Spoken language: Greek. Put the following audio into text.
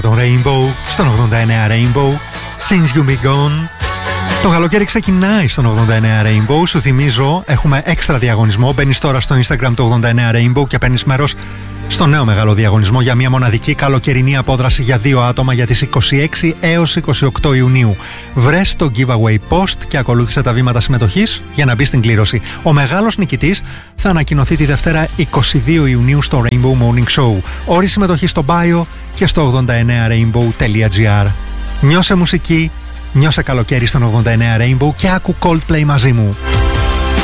Τον Rainbow, στον 89 Rainbow, Since You Be Gone. Το καλοκαίρι ξεκινάει στον 89 Rainbow. Σου θυμίζω, έχουμε έξτρα διαγωνισμό. Μπαίνεις τώρα στο Instagram του 89 Rainbow και παίρνεις μέρος στο νέο μεγάλο διαγωνισμό για μια μοναδική καλοκαιρινή απόδραση για 2 άτομα για τις 26 έως 28 Ιουνίου. Βρες το giveaway post και ακολούθησε τα βήματα συμμετοχής για να μπεις στην κλήρωση. Ο μεγάλος νικητής θα ανακοινωθεί τη Δευτέρα 22 Ιουνίου στο Rainbow Morning Show. Όροι συμμετοχή στο bio και στο 89rainbow.gr. Νιώσε μουσική, νιώσε καλοκαίρι στον 89 Rainbow και άκου Coldplay μαζί μου.